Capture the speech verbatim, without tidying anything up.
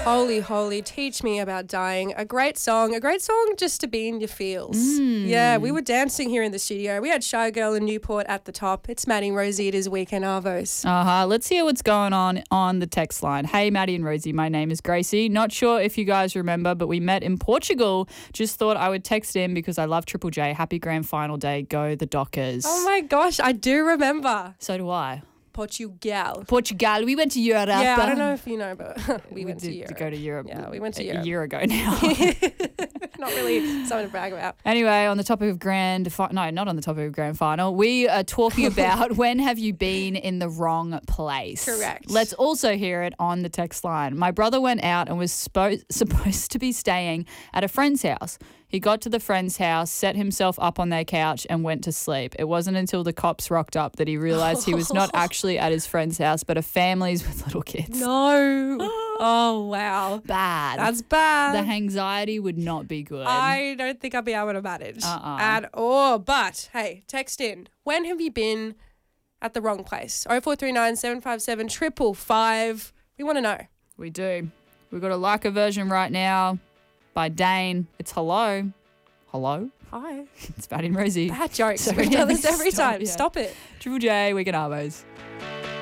Holy, holy, teach me about dying. A great song, a great song just to be in your feels. Mm. Yeah, we were dancing here in the studio. We had Shy Girl and Newport at the top. It's Maddie and Rosie. It is Weekend Arvos. Uh-huh. Let's hear what's going on on the text line. Hey, Maddie and Rosie, my name is Gracie. Not sure if you guys remember, but we met in Portugal. Just thought I would text in because I love Triple J. Happy grand final day. Go the Dockers. Oh, my gosh, I do remember. So do I. Portugal. Portugal. We went to Europe. Yeah, I don't know if you know, but we, we went did to Europe. go to Europe. Yeah, we went to a, Europe. a year ago now. Not really something to brag about. Anyway, on the topic of grand, fi- no, not on the topic of grand final, we are talking about when have you been in the wrong place? Correct. Let's also hear it on the text line. My brother went out and was spo- supposed to be staying at a friend's house. He got to the friend's house, set himself up on their couch and went to sleep. It wasn't until the cops rocked up that he realised he was not actually at his friend's house, but a family's with little kids. No. Oh, wow. Bad. That's bad. The anxiety would not be good. I don't think I'll be able to manage Uh-uh. at all. But, hey, text in. When have you been at the wrong place? oh four three nine, seven five seven, five five five. We want to know. We do. We've got a Leica version right now by Dane. It's Hello. Hello? Hi. It's Maddie and Rosie. Bad jokes. So We've done this every stop, time. yeah. Stop it. Triple J, Weekend Arvos.